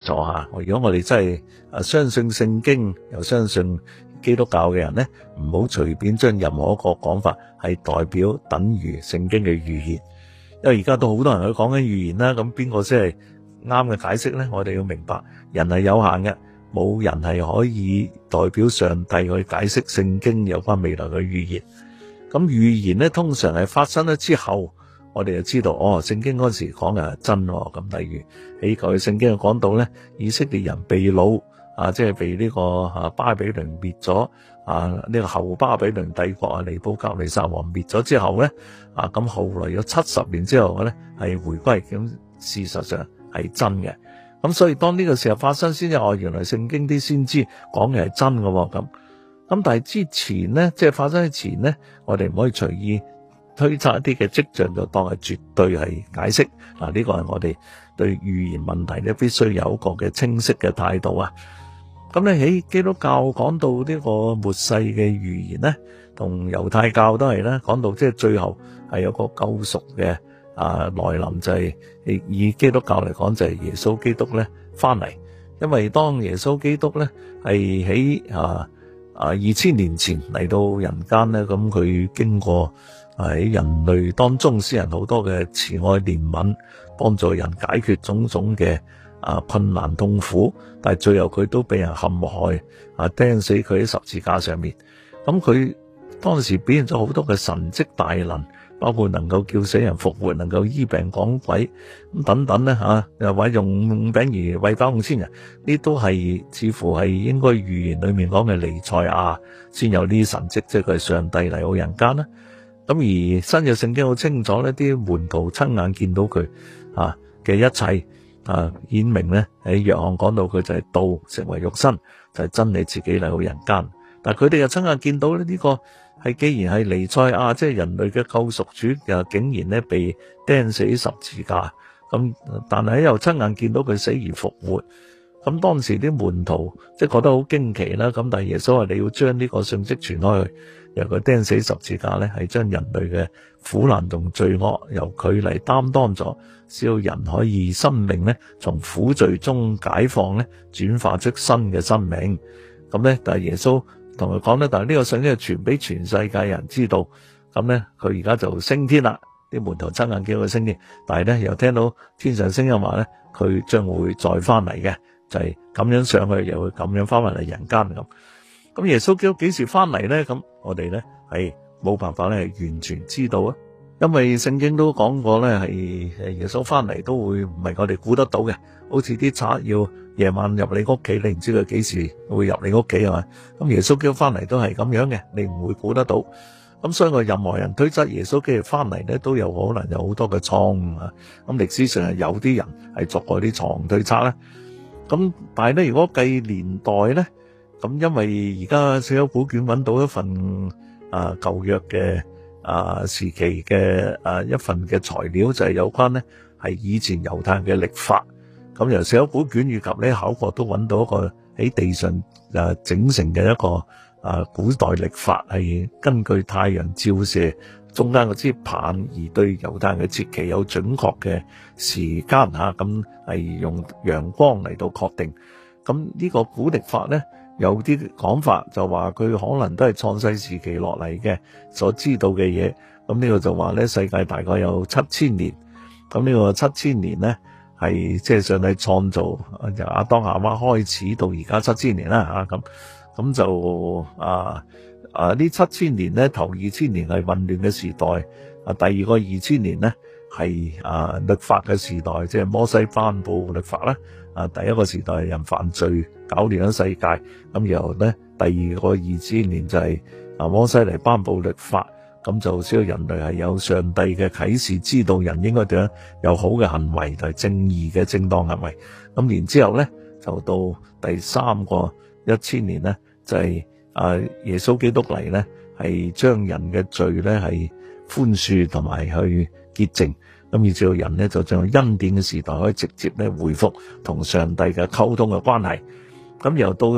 楚吓。如果我哋真係相信聖經又相信基督教嘅人呢，唔好隨便將任何一個講法係代表等於聖經嘅預言，因為而家都好多人去講緊預言啦。咁邊個先係啱嘅解釋呢？我哋要明白人係有限嘅，冇人係可以代表上帝去解釋聖經有關未來嘅預言。咁預言呢，通常係發生咗之後，我哋就知道聖經嗰時講嘅係真。咁例如喺舊約聖經講到呢，以色列人被擄即係被呢個巴比倫滅咗呢個後巴比倫帝國尼布甲尼撒王滅咗之後呢，咁後來有70年之後呢係回歸，咁事實上係真嘅。咁所以當呢個時候發生先至原來聖經啲先知講嘅係真嘅咁。咁但係之前呢，即係發生之前呢，我哋唔可以隨意推測一啲嘅跡象就當係絕對係解釋。呢個係我哋對預言問題呢必須有一個嘅清晰嘅態度啊。咁咧喺基督教講到呢個末世嘅預言呢，同猶太教都係啦，講到即係最後係有個救贖嘅來臨，就係以基督教嚟講就係耶穌基督咧翻嚟。因為當耶穌基督咧係喺2000年前嚟到人間咧，咁佢經過喺人類當中施人好多嘅慈愛憐憫，幫助人解決種種嘅困難痛苦，但係最後佢都俾人陷害，釘死佢喺十字架上面。咁佢當時表現咗好多嘅神蹟大能，包括能夠叫死人復活，能夠醫病趕鬼咁等等咧又或者用5餅魚餵飽5000人，呢都係似乎係應該預言裏面講嘅彌賽亞先有呢啲神蹟，即係佢係上帝嚟到人間啦。咁而新約聖經好清楚呢啲門徒親眼見到佢嘅一切顯明咧，喺約翰講到佢就係道成為肉身，就係真理自己嚟到人間。但係佢哋又親眼見到呢個係既然係彌賽亞，即係人類嘅救贖主，又竟然咧被釘死十字架。咁但係又親眼見到佢死而復活。咁當時啲門徒即係覺得好驚奇啦。咁但係耶穌話你要將呢個信息傳開去，由佢釘死十字架咧，係將人類嘅苦難同罪惡由佢嚟擔當咗，使到人可以生命咧從苦罪中解放咧，轉化出新嘅生命。咁咧，但係耶穌同佢講咧，但係呢個信息係傳俾全世界人知道。咁咧，佢而家就升天啦，啲門徒親眼見佢升天，但係咧又聽到天上聲音話咧，佢將會再翻嚟嘅，就係咁樣上去，又會咁樣翻嚟人間咁。咁耶穌基督幾時翻嚟咧？咁我哋咧係冇辦法咧係完全知道啊，因為聖經都講過咧係耶穌翻嚟都會唔係我哋估得到嘅，好似啲賊要夜晚入你屋企，你唔知佢幾時會入你屋企係嘛？咁耶穌基督翻嚟都係咁樣嘅，你唔會估得到。咁所以我任何人推測耶穌基督翻嚟咧，都有可能有好多嘅錯誤啊。咁歷史上係有啲人係作過啲錯誤推測咧。咁但係咧，如果計年代咧，咁因為而家死海古卷揾到一份舊約嘅時期嘅一份嘅材料，就係有關咧係以前猶太人嘅曆法。咁由死海古卷以及呢考古都揾到一個喺地上整成嘅一個古代曆法，係根據太陽照射中間嗰支棒而對猶太人嘅節期有準確嘅時間咁係用陽光嚟到確定。咁呢個古曆法咧，有啲講法就話佢可能都係創世時期落嚟嘅所知道嘅嘢。咁呢個就話咧，世界大概有7000年。咁呢個7000年咧係即係上帝創造由亞當夏娃開始到而家7000年啦咁就呢7000年咧，頭2000年係混亂嘅時代，第二個2000年咧係律法嘅時代，即係摩西頒布律法啦。第一個時代係人犯罪搞亂咗世界，咁然後咧第二個2000年就係摩西嚟頒布律法，咁就使到人類係有上帝嘅啟示，知道人應該點樣有好嘅行為同埋正義嘅正當行為。咁然之後咧就到第三個1000年咧，就係耶穌基督嚟咧，係將人嘅罪咧係寬恕同埋去潔淨。咁以至到人咧就進入恩典嘅時代，可以直接咧回復同上帝嘅溝通嘅關係。咁又到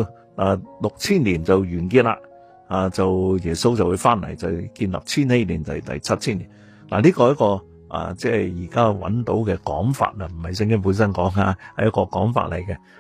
6000年就完結啦，就耶穌就會翻嚟，就建立千禧年，就係第7000年。呢個一個即係而家揾到嘅講法唔係聖經本身講係一個講法嚟嘅。